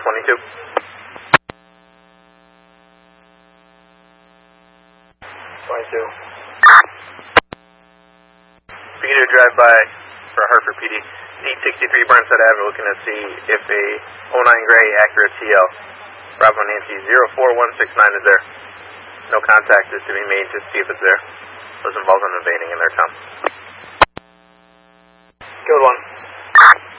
22. If you can do a drive-by for Hartford PD, 863 Burnside Avenue, looking to see if a 09 Gray Acura TL, Bravo Nancy 04169 is there. No contact is to be made to see if it's there. Was involved in evading in their town. Good one.